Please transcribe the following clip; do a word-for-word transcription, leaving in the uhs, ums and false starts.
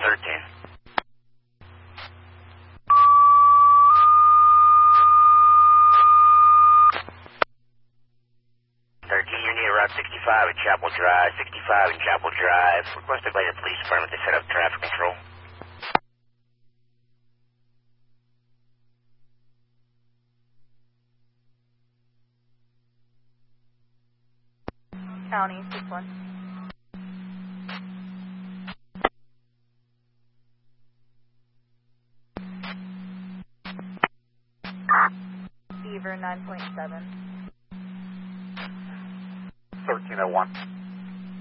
thirteen. thirteen, you're near Route sixty-five at Chapel Drive. sixty-five and Chapel Drive. Requested by your police department to set up traffic control. County, six one. Beaver, nine point seven. thirteen oh one.